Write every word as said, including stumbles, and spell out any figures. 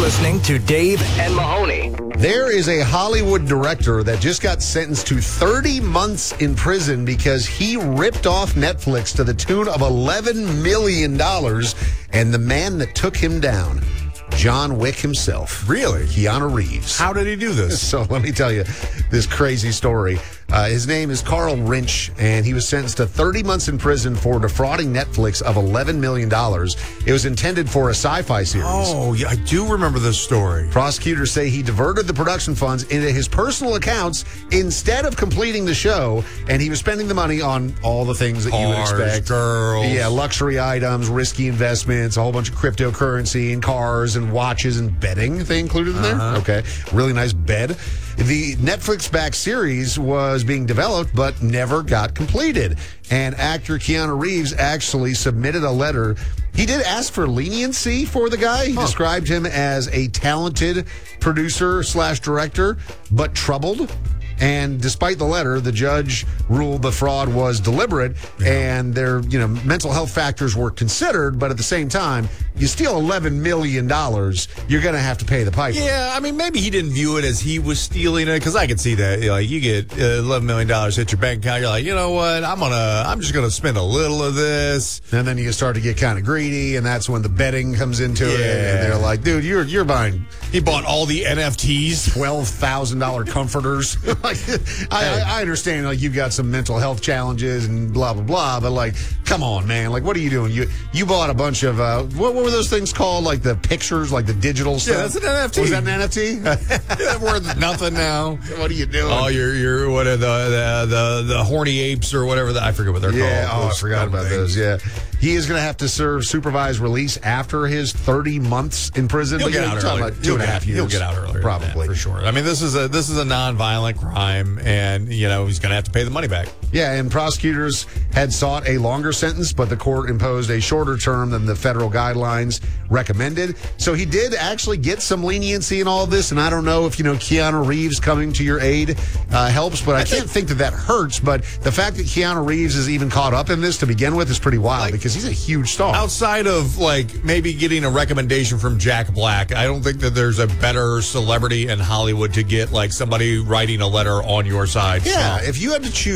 listening to Dave and Mahoney. There is a Hollywood director that just got sentenced to thirty months in prison because he ripped off Netflix to the tune of eleven million dollars. And the man that took him down, John Wick himself. Really? Keanu Reeves. How did he do this? So let me tell you this crazy story. Uh, his name is Carl Rinch, and he was sentenced to thirty months in prison for defrauding Netflix of eleven million dollars. It was intended for a sci-fi series. Oh, yeah, I do remember this story. Prosecutors say he diverted the production funds into his personal accounts instead of completing the show, and he was spending the money on all the things that you would Cars, expect. girls. Yeah, luxury items, risky investments, a whole bunch of cryptocurrency and cars and watches and bedding they included in Uh-huh. there. Okay, really nice bed. The Netflix-backed series was being developed but never got completed. And actor Keanu Reeves actually submitted a letter. He did ask for leniency for the guy. He Huh. described him as a talented producer slash director, but troubled. And despite the letter, the judge ruled the fraud was deliberate, Yeah. and their, you know, mental health factors were considered. But at the same time, you steal eleven million dollars, you're going to have to pay the piper. Yeah, I mean, maybe he didn't view it as he was stealing it, because I could see that. You know, like, you get uh, eleven million dollars hit your bank account, you're like, you know what, I'm gonna, I'm just gonna spend a little of this. And then you start to get kind of greedy, and that's when the betting comes into it. Yeah. And they're like, dude, you're you're buying He bought all the N F Ts. twelve thousand dollars comforters. Like, I, I, I understand, like, you've got some mental health challenges and blah, blah, blah, but, like, come on, man. Like, what are you doing? You you bought a bunch of, uh, what, what were those things called? Like the pictures, like the digital stuff? Yeah, that's an N F T. Was that an N F T? Yeah, worth nothing now. What are you doing? Oh, you're, you're, what are the, the, the, the horny apes or whatever, the, I forget what they're yeah, called. oh, I Those forgot dumb about things. those, yeah. He is going to have to serve supervised release after his thirty months in prison. He'll But get you're out talking earlier. about two He'll and a get- half years. He'll get out earlier, than Probably. that, for sure. I mean, this is a this is a non-violent crime, and you know he's going to have to pay the money back. Yeah, and prosecutors had sought a longer sentence, but the court imposed a shorter term than the federal guidelines recommended. So he did actually get some leniency in all of this, and I don't know if, you know, Keanu Reeves coming to your aid uh, helps, but I, can't think that that hurts. But the fact that Keanu Reeves is even caught up in this to begin with is pretty wild, Like, because he's a huge star. Outside of like maybe getting a recommendation from Jack Black, I don't think that there's a better celebrity in Hollywood to get like somebody writing a letter on your side. Yeah, from. if you had to choose